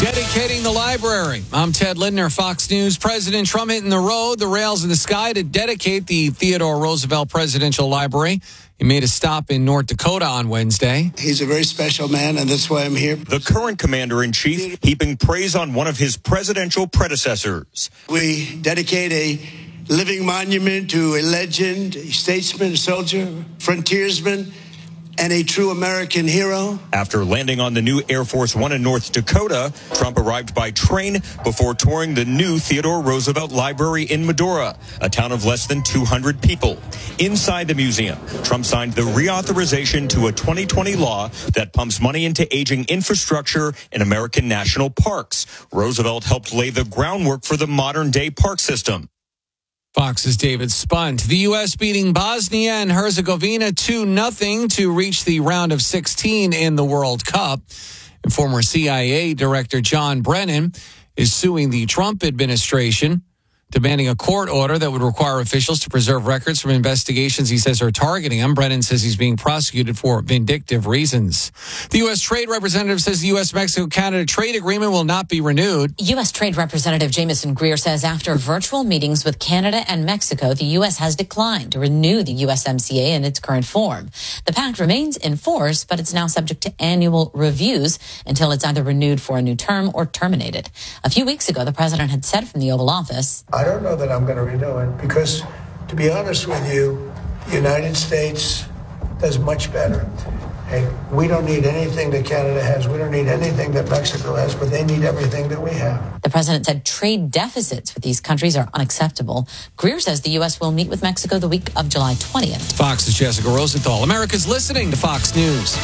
Dedicating the library. I'm Ted Lindner, Fox News. President Trump hitting the road, the rails in the sky to dedicate the Theodore Roosevelt Presidential Library. He made a stop in North Dakota on Wednesday. He's a very special man, and that's why I'm here. The current commander-in-chief heaping praise on one of his presidential predecessors. We dedicate a living monument to a legend, a statesman, a soldier, frontiersman, and a true American hero. After landing on the new Air Force One in North Dakota, Trump arrived by train before touring the new Theodore Roosevelt Library in Medora, a town of less than 200 people. Inside the museum, Trump signed the reauthorization to a 2020 law that pumps money into aging infrastructure in American national parks. Roosevelt helped lay the groundwork for the modern-day park system. Fox's David Spunt. The U.S. beating Bosnia and Herzegovina 2-0 to reach the round of 16 in the World Cup. And former CIA Director John Brennan is suing the Trump administration, demanding a court order that would require officials to preserve records from investigations he says are targeting him. Brennan says he's being prosecuted for vindictive reasons. The U.S. Trade Representative says the U.S.-Mexico-Canada trade agreement will not be renewed. U.S. Trade Representative Jamieson Greer says after virtual meetings with Canada and Mexico, the U.S. has declined to renew the USMCA in its current form. The pact remains in force, but it's now subject to annual reviews until it's either renewed for a new term or terminated. A few weeks ago, the president had said from the Oval Office, I don't know that I'm going to renew it because, to be honest with you, the United States does much better. Hey, we don't need anything that Canada has. We don't need anything that Mexico has, but they need everything that we have. The president said trade deficits with these countries are unacceptable. Greer says the U.S. will meet with Mexico the week of July 20th. Fox's Jessica Rosenthal. America's listening to Fox News.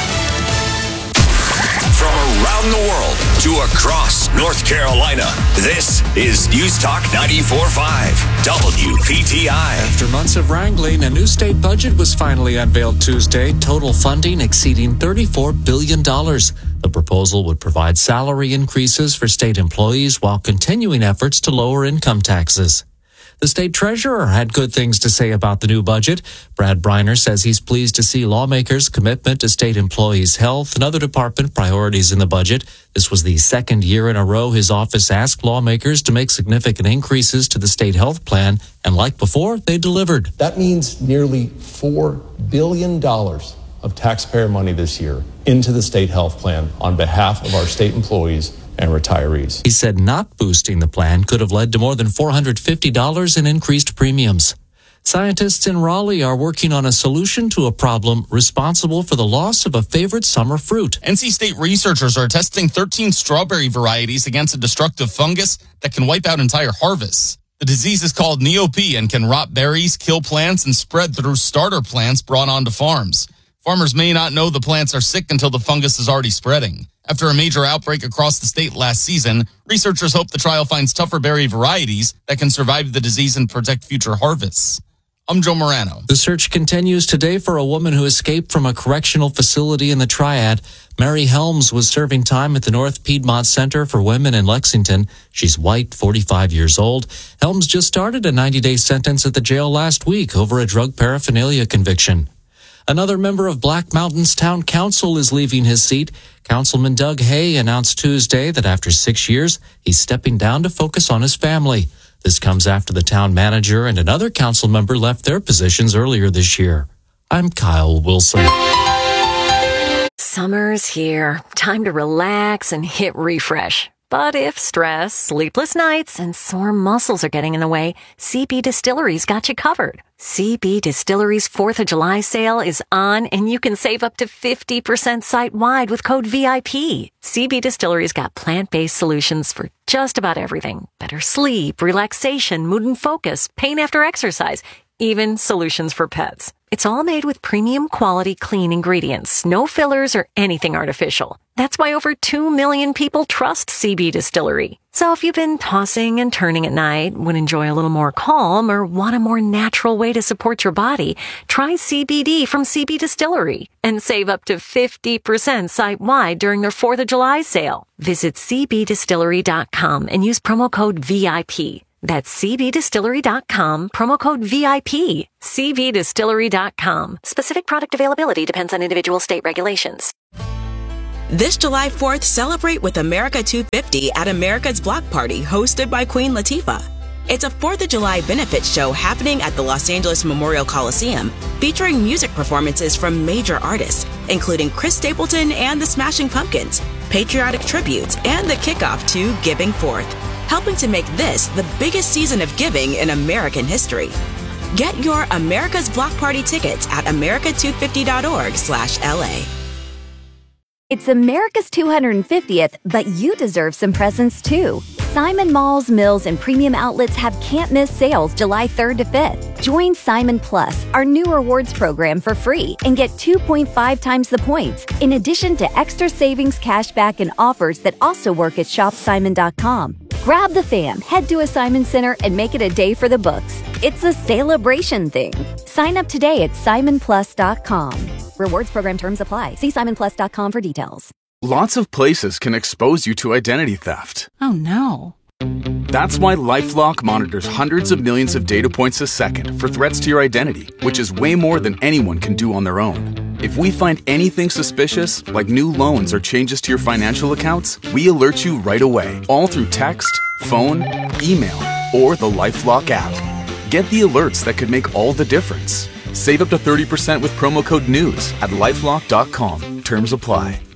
From around the world to across North Carolina, this is News Talk 94.5 WPTI. After months of wrangling, a new state budget was finally unveiled Tuesday, total funding exceeding $34 billion. The proposal would provide salary increases for state employees while continuing efforts to lower income taxes. The state treasurer had good things to say about the new budget. Brad Briner says he's pleased to see lawmakers' commitment to state employees' health and other department priorities in the budget. This was the second year in a row his office asked lawmakers to make significant increases to the state health plan, and like before, they delivered. That means nearly $4 billion of taxpayer money this year into the state health plan on behalf of our state employees and retirees. He said not boosting the plan could have led to more than $450 in increased premiums. Scientists in Raleigh are working on a solution to a problem responsible for the loss of a favorite summer fruit. NC State researchers are testing 13 strawberry varieties against a destructive fungus that can wipe out entire harvests. The disease is called neopy and can rot berries, kill plants, and spread through starter plants brought onto farms. Farmers may not know the plants are sick until the fungus is already spreading. After a major outbreak across the state last season, researchers hope the trial finds tougher berry varieties that can survive the disease and protect future harvests. I'm Joe Morano. The search continues today for a woman who escaped from a correctional facility in the Triad. Mary Helms was serving time at the North Piedmont Center for Women in Lexington. She's white, 45 years old. Helms just started a 90-day sentence at the jail last week over a drug paraphernalia conviction. Another member of Black Mountain's town council is leaving his seat. Councilman Doug Hay announced Tuesday that after 6 years, he's stepping down to focus on his family. This comes after the town manager and another council member left their positions earlier this year. I'm Kyle Wilson. Summer's here. Time to relax and hit refresh. But if stress, sleepless nights, and sore muscles are getting in the way, CB Distillery's got you covered. CB Distillery's 4th of July sale is on, and you can save up to 50% site-wide with code VIP. CB Distillery's got plant-based solutions for just about everything. Better sleep, relaxation, mood and focus, pain after exercise, even solutions for pets. It's all made with premium quality clean ingredients, no fillers or anything artificial. That's why over 2 million people trust CB Distillery. So if you've been tossing and turning at night, would enjoy a little more calm, or want a more natural way to support your body, try CBD from CB Distillery and save up to 50% site-wide during their 4th of July sale. Visit cbdistillery.com and use promo code VIP. That's cbdistillery.com, promo code VIP. cbdistillery.com. Specific product availability depends on individual state regulations. This July 4th, celebrate with America 250 at America's Block Party, hosted by Queen Latifah. It's a 4th of July benefit show happening at the Los Angeles Memorial Coliseum, featuring music performances from major artists, including Chris Stapleton and the Smashing Pumpkins, patriotic tributes, and the kickoff to Giving Forth, helping to make this the biggest season of giving in American history. Get your America's Block Party tickets at america250.org/LA. It's America's 250th, but you deserve some presents too. Simon Malls, Mills, and Premium Outlets have can't-miss sales July 3rd to 5th. Join Simon Plus, our new rewards program, for free and get 2.5 times the points, in addition to extra savings, cashback, and offers that also work at shopsimon.com. Grab the fam, head to a Simon Center, and make it a day for the books. It's a celebration thing. Sign up today at simonplus.com. Rewards program terms apply. See simonplus.com for details. Lots of places can expose you to identity theft. Oh no. That's why LifeLock monitors hundreds of millions of data points a second for threats to your identity, which is way more than anyone can do on their own. If we find anything suspicious, like new loans or changes to your financial accounts, we alert you right away, all through text, phone, email, or the LifeLock app. Get the alerts that could make all the difference. Save up to 30% with promo code NEWS at LifeLock.com. Terms apply.